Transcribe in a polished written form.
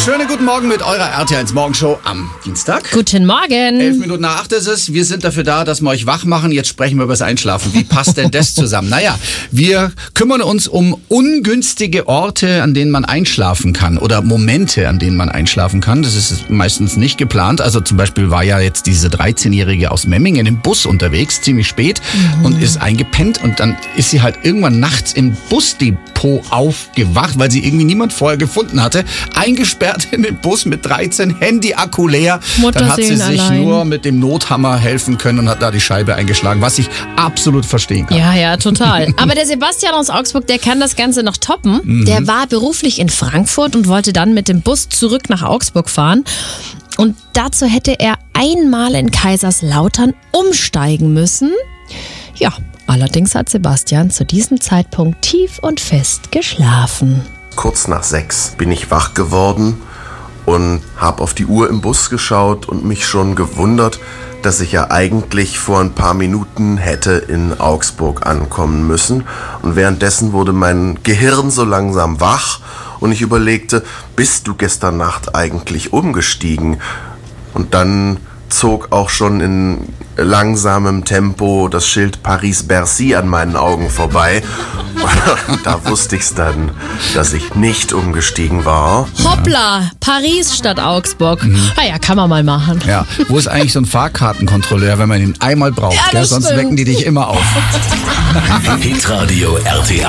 Schönen guten Morgen mit eurer RTL Morgenshow am Dienstag. Guten Morgen. 11 Minuten nach 8 ist es. Wir sind dafür da, dass wir euch wach machen. Jetzt sprechen wir über das Einschlafen. Wie passt denn das zusammen? Naja, wir kümmern uns um ungünstige Orte, an denen man einschlafen kann oder Momente, an denen man einschlafen kann. Das ist meistens nicht geplant. Also zum Beispiel war ja jetzt diese 13-Jährige aus Memmingen im Bus unterwegs, ziemlich spät und ist eingepennt und dann ist sie halt irgendwann nachts im Busdepot aufgewacht, weil sie irgendwie niemand vorher gefunden hatte. Eingesperrt in den Bus mit 13, Handy-Akku leer. Dann hat sie sich nur mit dem Nothammer helfen können und hat da die Scheibe eingeschlagen, was ich absolut verstehen kann. Ja, total. Aber der Sebastian aus Augsburg, der kann das Ganze noch toppen. Der war beruflich in Frankfurt und wollte dann mit dem Bus zurück nach Augsburg fahren. Und dazu hätte er einmal in Kaiserslautern umsteigen müssen. Ja, allerdings hat Sebastian zu diesem Zeitpunkt tief und fest geschlafen. Kurz nach 6 bin ich wach geworden und habe auf die Uhr im Bus geschaut und mich schon gewundert, dass ich ja eigentlich vor ein paar Minuten hätte in Augsburg ankommen müssen. Und währenddessen wurde mein Gehirn so langsam wach und ich überlegte, bist du gestern Nacht eigentlich umgestiegen? Und dann zog auch schon in langsamem Tempo das Schild Paris-Bercy an meinen Augen vorbei. Da wusste ich's dann, dass ich nicht umgestiegen war. Hoppla, Paris statt Augsburg. Naja, kann man mal machen. Ja, wo ist eigentlich so ein Fahrkartenkontrolleur, wenn man ihn einmal braucht? Ja, Sonst stimmt. wecken die dich immer auf. Hitradio RTL.